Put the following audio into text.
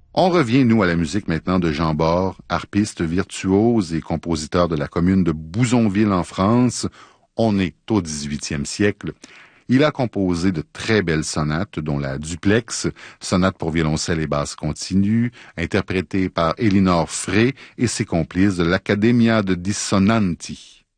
On revient, nous, à la musique maintenant de Jean Bord, harpiste virtuose et compositeur de la commune de Bouzonville en France. On est au 18e siècle. Il a composé de très belles sonates, dont la Duplex, sonate pour violoncelle et basse continue, interprétée par Elinor Frey et ses complices de l'Accademia de Dissonanti.